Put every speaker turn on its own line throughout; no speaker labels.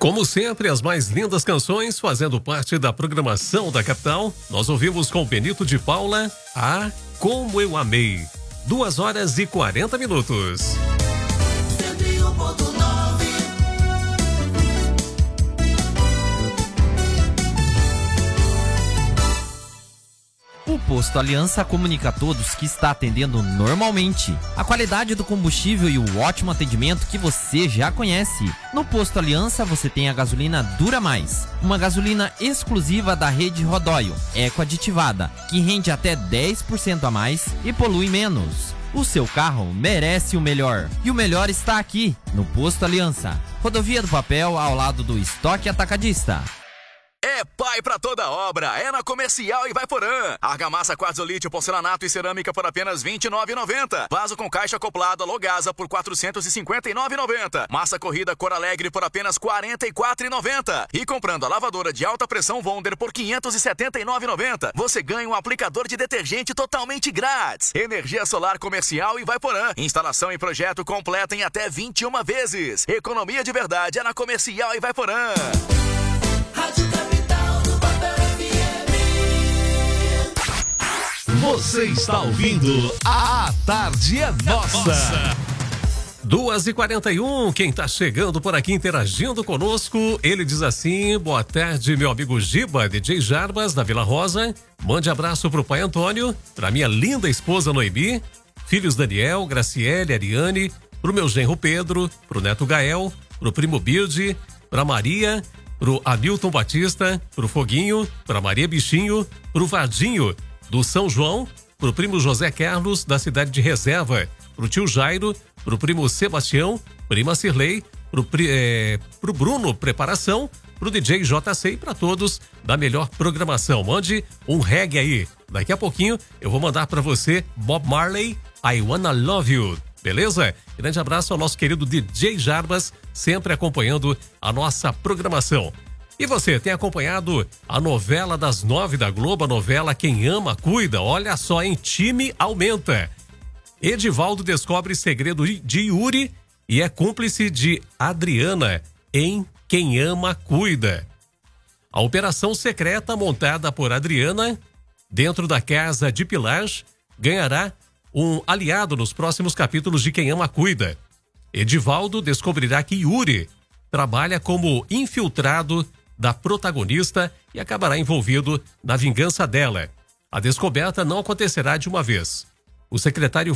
Como sempre, as mais lindas canções fazendo parte da programação da capital. Nós ouvimos com Benito de Paula, Como Eu Amei. 2h40.
O Posto Aliança comunica a todos que está atendendo normalmente. A qualidade do combustível e o ótimo atendimento que você já conhece. No Posto Aliança você tem a gasolina Dura Mais, uma gasolina exclusiva da rede Rodóio, eco-aditivada, que rende até 10% a mais e polui menos. O seu carro merece o melhor. E o melhor está aqui, no Posto Aliança. Rodovia do Papel, ao lado do Estoque Atacadista.
É pai pra toda obra, é na Comercial e Vaiporã. Argamassa quartzolite, porcelanato e cerâmica por apenas R$ 29,90. Vaso com caixa acoplado Logasa por R$ 459,90. Massa corrida Cor Alegre por apenas R$ 44,90. E comprando a lavadora de alta pressão Wonder por R$ 579,90, você ganha um aplicador de detergente totalmente grátis. Energia solar Comercial e Vaiporã. Instalação e projeto completa em até 21 vezes. Economia de verdade é na Comercial e Vaiporã.
Rádio Capital do Papel FM.
Você está ouvindo A Tarde é Nossa.
2h41, quem tá chegando por aqui interagindo conosco, ele diz assim: boa tarde, meu amigo Giba, DJ Jarbas, da Vila Rosa. Mande abraço pro pai Antônio, pra minha linda esposa Noemi, filhos Daniel, Graciele, Ariane, pro meu genro Pedro, pro neto Gael, pro primo Birdi, pra Maria, pro Hamilton Batista, pro Foguinho, pra Maria Bichinho, pro Vardinho, do São João, pro primo José Carlos, da cidade de Reserva, pro tio Jairo, pro primo Sebastião, prima Cirlei, pro Bruno Preparação, pro DJ JC e pra todos da melhor programação. Mande um reggae aí. Daqui a pouquinho eu vou mandar pra você Bob Marley, I Wanna Love You. Beleza? Grande abraço ao nosso querido DJ Jarbas, sempre acompanhando a nossa programação. E você, tem acompanhado a novela das 9 da Globo, a novela Quem Ama Cuida? Olha só, em time aumenta. Edivaldo descobre segredo de Yuri e é cúmplice de Adriana em Quem Ama Cuida. A operação secreta montada por Adriana dentro da casa de Pilar ganhará um aliado nos próximos capítulos de Quem Ama Cuida. Edivaldo descobrirá que Yuri trabalha como infiltrado da protagonista e acabará envolvido na vingança dela. A descoberta não acontecerá de uma vez. O secretário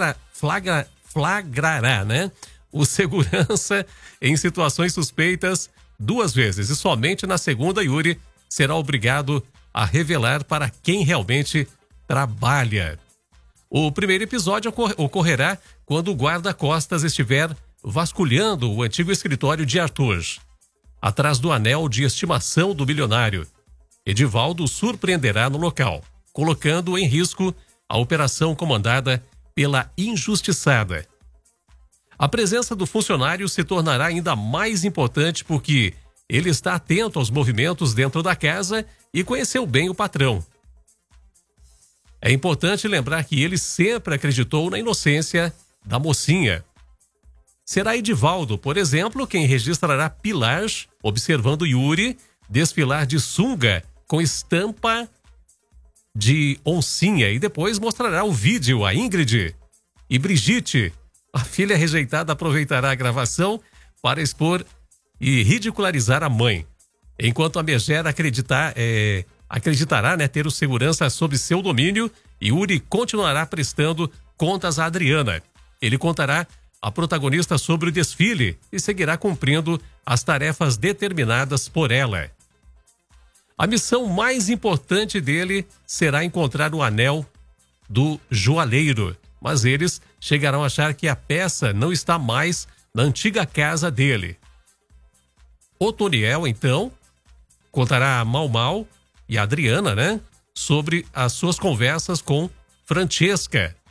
flagrará, né, o segurança em situações suspeitas 2 vezes e somente na segunda Yuri será obrigado a revelar para quem realmente trabalha. O primeiro episódio ocorrerá quando o guarda-costas estiver vasculhando o antigo escritório de Arthur, atrás do anel de estimação do milionário. Edivaldo surpreenderá no local, colocando em risco a operação comandada pela injustiçada. A presença do funcionário se tornará ainda mais importante porque ele está atento aos movimentos dentro da casa e conheceu bem o patrão. É importante lembrar que ele sempre acreditou na inocência da mocinha. Será Edivaldo, por exemplo, quem registrará Pilar observando Yuri desfilar de sunga com estampa de oncinha e depois mostrará o vídeo a Ingrid e Brigitte. A filha rejeitada aproveitará a gravação para expor e ridicularizar a mãe. Enquanto a megera acreditará, né, ter o segurança sob seu domínio, Yuri continuará prestando contas a Adriana. Ele contará a protagonista sobre o desfile e seguirá cumprindo as tarefas determinadas por ela. A missão mais importante dele será encontrar o anel do joalheiro, mas eles chegarão a achar que a peça não está mais na antiga casa dele. Otoniel, então, contará a Mau e a Adriana, né, sobre as suas conversas com Francesca.